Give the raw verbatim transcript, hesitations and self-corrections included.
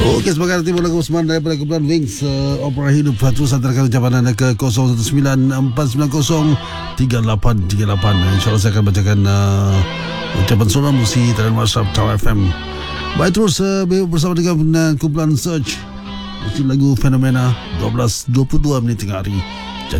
Okey, sebagai arti lagu Usman daripada kumpulan Wings, uh, Opera Hidup. Terus hantarkan ucapan anda ke kosong satu sembilan empat sembilan kosong tiga lapan tiga lapan. InsyaAllah saya akan bacakan uh, ucapan sonar musi dari WhatsApp Tower F M. Baik, terus uh, bersama dengan uh, kumpulan Search. Itu lagu Fenomena dua belas dua puluh dua menit tengah hari.